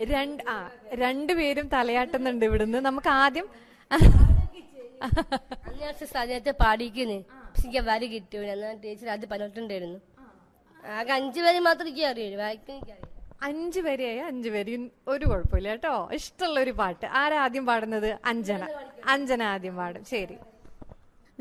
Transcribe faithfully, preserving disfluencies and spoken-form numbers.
രണ്ട് ആ രണ്ടുപേരും തലയാട്ടുന്നുണ്ട് ഇവിടുന്ന്. നമുക്ക് ആദ്യം സമയത്ത് പാടിക്കുന്നേ എനിക്ക് വരി കിട്ടൂല. എന്നാൽ ടീച്ചർ അത് പറഞ്ഞിട്ടുണ്ടായിരുന്നു. ആകെ അഞ്ചു പേര് മാത്രം എനിക്ക് അറിയുള്ളൂ, വായിക്കാൻ എനിക്കറിയില്ല. അഞ്ചു വരെയായ അഞ്ചു പേര് ഒരു കുഴപ്പമില്ല കേട്ടോ. ഇഷ്ടമുള്ള ഒരു പാട്ട് ആരാദ്യം പാടുന്നത്? അഞ്ജന. അഞ്ജന ആദ്യം പാടും. ശരി.